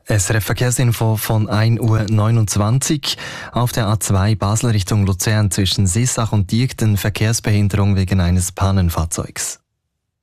SRF Verkehrsinfo von 1:29 Uhr. Auf der A2 Basel Richtung Luzern zwischen Sissach und Diegden Verkehrsbehinderung wegen eines Pannenfahrzeugs.